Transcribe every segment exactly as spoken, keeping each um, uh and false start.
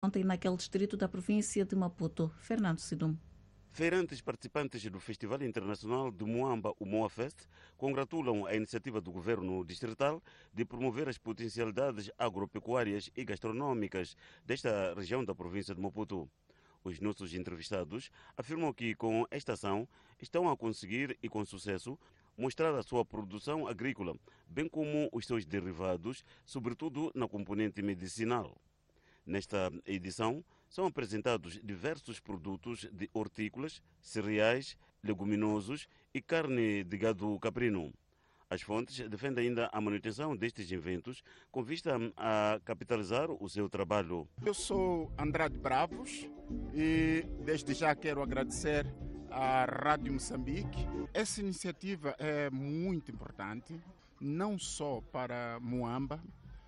ontem naquele distrito da província de Maputo. Fernando Sidum. Feirantes participantes do Festival Internacional de Moamba, o Moafest, congratulam a iniciativa do governo distrital de promover as potencialidades agropecuárias e gastronômicas desta região da província de Maputo. Os nossos entrevistados afirmam que com esta ação estão a conseguir e com sucesso mostrar a sua produção agrícola, bem como os seus derivados, sobretudo na componente medicinal. Nesta edição, são apresentados diversos produtos de hortícolas, cereais, leguminosos e carne de gado caprino. As fontes defendem ainda a manutenção destes eventos com vista a capitalizar o seu trabalho. Eu sou Andrade Bravos e desde já quero agradecer à Rádio Moçambique. Essa iniciativa é muito importante, não só para Moamba,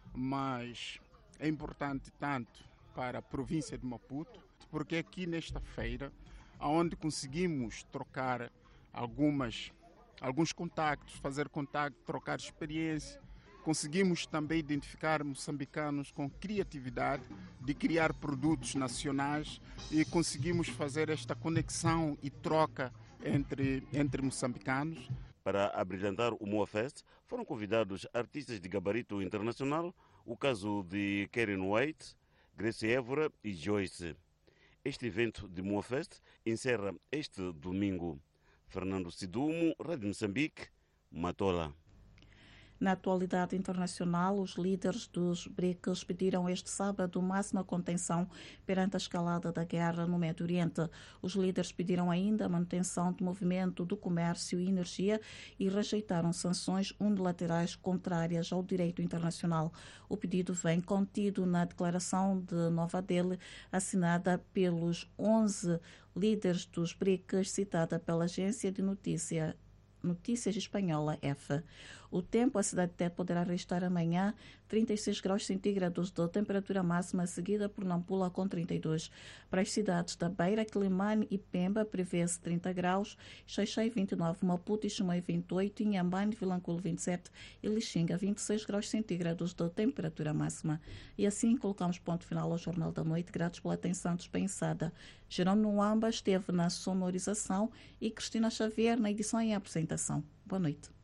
mas é importante tanto para a província de Maputo, porque aqui nesta feira, onde conseguimos trocar algumas, alguns contactos, fazer contato, trocar experiência, conseguimos também identificar moçambicanos com criatividade de criar produtos nacionais e conseguimos fazer esta conexão e troca entre, entre moçambicanos. Para abrilhantar o Moafest, foram convidados artistas de gabarito internacional, o caso de Karen White, Grace Évora e Joyce. Este evento de Moafest encerra este domingo. Fernando Sidumo, Rádio Moçambique, Matola. Na atualidade internacional, os líderes dos BRICS pediram este sábado máxima contenção perante a escalada da guerra no Médio Oriente. Os líderes pediram ainda a manutenção do movimento do comércio e energia e rejeitaram sanções unilaterais contrárias ao direito internacional. O pedido vem contido na declaração de Nova Delhi, assinada pelos onze líderes dos BRICS, citada pela agência de notícia Notícias espanhola F. O tempo, a cidade de Tete poderá registrar amanhã trinta e seis graus centígrados de temperatura máxima, seguida por Nampula com trinta e dois. Para as cidades da Beira, Quilimane e Pemba prevê-se trinta graus, Xai-Xai vinte e nove, Maputo e Chimoio vinte e oito, Inhambane, Vilanculo vinte e sete e Lixinga vinte e seis graus centígrados de temperatura máxima. E assim colocamos ponto final ao Jornal da Noite. Gratos pela atenção dispensada. Jerônimo Nuamba esteve na sonorização e Cristina Xavier na edição e apresentação. Boa noite.